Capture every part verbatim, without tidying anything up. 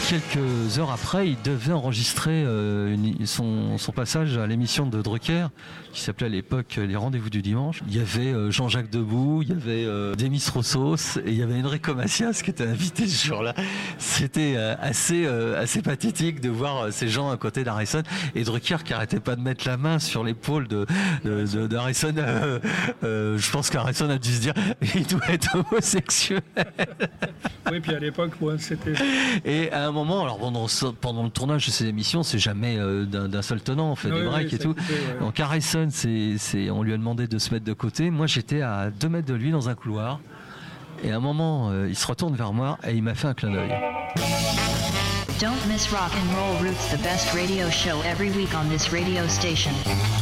quelques heures après, il devait enregistrer euh, une, son, son passage à l'émission de Drucker, qui s'appelait à l'époque Les Rendez-vous du Dimanche. Il y avait euh, Jean-Jacques Debout, il y avait euh, Demis Roussos, et il y avait Enrico Macias qui était invité ce jour-là. C'était euh, assez, euh, assez pathétique de voir euh, ces gens à côté d'Harrison, et Drucker qui arrêtait pas de mettre la main sur l'épaule de, de, de, d'Harrison. Euh, euh, je pense qu'Harrison a dû se dire, il doit être homosexuel. Oui, puis à l'époque, ouais, c'était... Et à un moment, alors pendant, pendant le tournage de ces émissions, c'est jamais euh, d'un, d'un seul tenant, on fait oui, des breaks oui, et tout. Coupé, ouais. Donc Harrison, c'est, c'est, on lui a demandé de se mettre de côté. Moi, j'étais à deux mètres de lui dans un couloir. Et à un moment, euh, il se retourne vers moi et il m'a fait un clin d'œil. Don't miss Rock and Roll Roots, the best radio show every week on this radio station.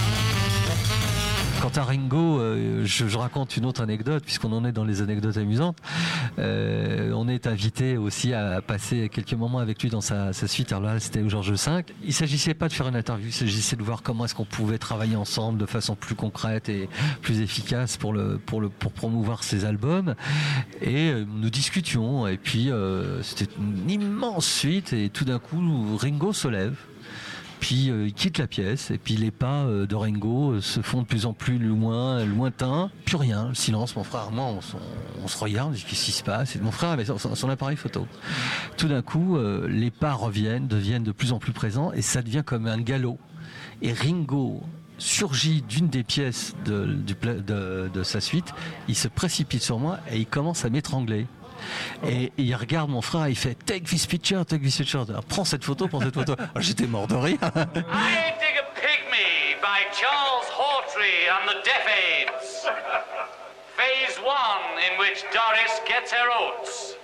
Quant à Ringo, euh, je, je raconte une autre anecdote, puisqu'on en est dans les anecdotes amusantes. Euh, on est invité aussi à passer quelques moments avec lui dans sa, sa suite. Alors là, c'était au Georges cinq. Il ne s'agissait pas de faire une interview, il s'agissait de voir comment est-ce qu'on pouvait travailler ensemble de façon plus concrète et plus efficace pour, le, pour, le, pour promouvoir ses albums. Et euh, nous discutions, et puis euh, c'était une immense suite, et tout d'un coup, Ringo se lève. Puis euh, il quitte la pièce, et puis les pas euh, de Ringo euh, se font de plus en plus loin, lointains. Plus rien, le silence. Mon frère, moi, on, on, on se regarde, qu'est-ce qui se passe? Et mon frère avait son, son appareil photo. Tout d'un coup, euh, les pas reviennent, deviennent de plus en plus présents, et ça devient comme un galop. Et Ringo surgit d'une des pièces de, du, de, de sa suite, il se précipite sur moi et il commence à m'étrangler. Et, et il regarde mon frère et il fait take this picture, take this picture. Alors, prends cette photo, prends cette photo. Alors, j'étais mort de rire. I Dig a Pygmy by Charles Hawtrey and the Deaf Aids. Phase one in which Doris gets her oats.